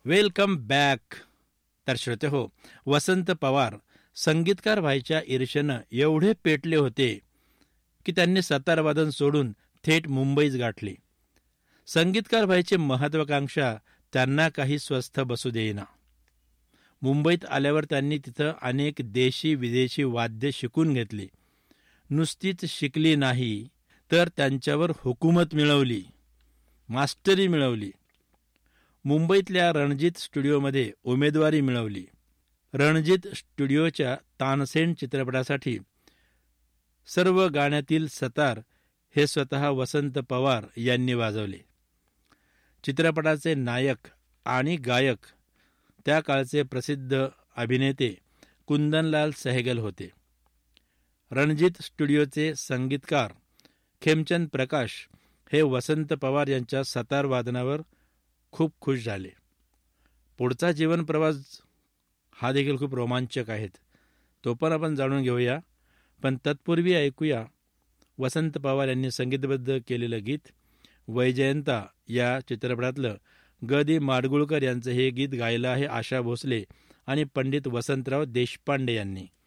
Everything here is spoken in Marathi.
Welcome back. तर श्रोते हो, वसंत पवार संगीतकार व्हायच्या ईर्षेनं एवढे पेटले होते की त्यांनी सतारवादन सोडून थेट मुंबईच गाठली. संगीतकार व्हायची महत्वाकांक्षा त्यांना काही स्वस्थ बसू देईना. मुंबईत आल्यावर त्यांनी तिथं अनेक देशी विदेशी वाद्य शिकून घेतली. नुसतीच शिकली नाही तर त्यांच्यावर हुकूमत मिळवली, मास्टरी मिळवली. मुंबईतल्या रणजित स्टुडिओमध्ये उमेदवारी मिळवली. रणजित स्टुडिओच्या तानसेन चित्रपटासाठी सर्व गाण्यातील सतार हे स्वतः वसंत पवार यांनी वाजवले. चित्रपटाचे नायक आणि गायक त्या काळचे प्रसिद्ध अभिनेते कुंदनलाल सहगल होते. रणजित स्टुडिओचे संगीतकार खेमचंद प्रकाश हे वसंत पवार यांच्या सतार वादनावर खूप खुश झाले. पुढचा जीवन प्रवास हा देखील खूप रोमांचक आहेत, तो पण आपण जाणून घेऊया. पण तत्पूर्वी ऐकूया वसंत पवार यांनी संगीतबद्ध केलेलं गीत. वैजयंता या चित्रपटातलं ग दि माडगुळकर यांचं हे गीत गायलं आहे आशा भोसले आणि पंडित वसंतराव देशपांडे यांनी.